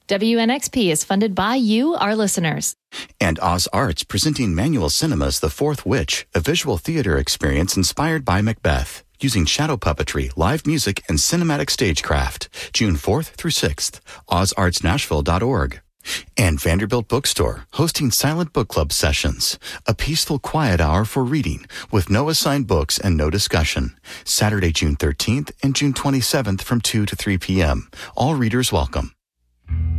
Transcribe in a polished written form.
WNXP is funded by you, our listeners. And Oz Arts presenting Manual Cinema's The Fourth Witch, a visual theater experience inspired by Macbeth, using shadow puppetry, live music, and cinematic stagecraft. June 4th through 6th, ozartsnashville.org. And Vanderbilt Bookstore, hosting Silent Book Club sessions, a peaceful quiet hour for reading with no assigned books and no discussion. Saturday, June 13th and June 27th from 2 to 3 p.m. All readers welcome.